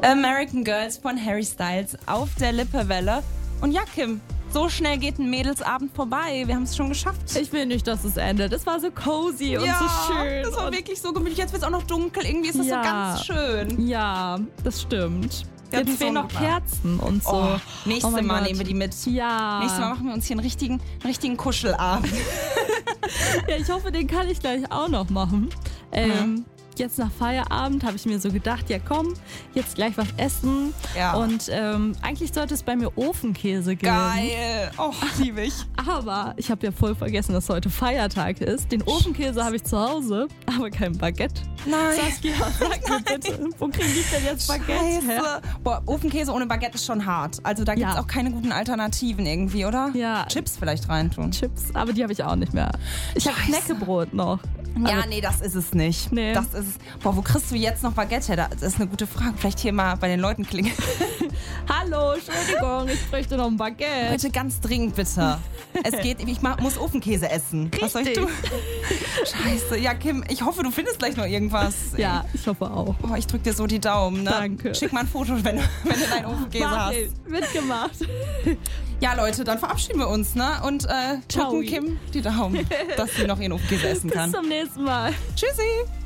American Girls von Harry Styles auf der Lippewelle. Und ja, Kim, so schnell geht ein Mädelsabend vorbei. Wir haben es schon geschafft. Ich will nicht, dass es endet. Es war so cozy und so schön. Das war wirklich so gemütlich. Jetzt wird es auch noch dunkel. Irgendwie ist das so ganz schön. Ja, das stimmt. Jetzt fehlen noch Kerzen und so. Oh, nächstes Mal nehmen wir die mit. Ja. Nächstes Mal machen wir uns hier einen richtigen Kuschelabend. Ja, ich hoffe, den kann ich gleich auch noch machen. Jetzt nach Feierabend habe ich mir so gedacht, ja komm, jetzt gleich was essen. Ja. Und eigentlich sollte es bei mir Ofenkäse geben. Geil. Oh, liebe ich. Aber ich habe ja voll vergessen, dass heute Feiertag ist. Den Ofenkäse habe ich zu Hause, aber kein Baguette. Nein. Saskia, sag mir bitte, wo kriege ich denn jetzt Baguette her? Boah, Ofenkäse ohne Baguette ist schon hart. Also da gibt es auch keine guten Alternativen irgendwie, oder? Ja. Chips vielleicht reintun. Chips, aber die habe ich auch nicht mehr. Ich habe Knäckebrot noch. Ja, nee, das ist es nicht. Nee. Das ist es. Boah, wo kriegst du jetzt noch Baguette her? Das ist eine gute Frage. Vielleicht hier mal bei den Leuten klingeln. Hallo, Entschuldigung, ich bräuchte noch ein Baguette. Heute ganz dringend, bitte. Ich muss Ofenkäse essen. Richtig. Was soll ich tun? Scheiße. Ja, Kim, ich hoffe, du findest gleich noch irgendwas. Ja, ich hoffe auch. Oh, ich drück dir so die Daumen. Ne? Danke. Schick mal ein Foto, wenn du deinen Ofenkäse hast. Mitgemacht. Ja, Leute, dann verabschieden wir uns, ne? Und drücken Kim die Daumen, dass sie noch ihren Ofenkäse essen kann. Bis zum nächsten Mal. Tschüssi.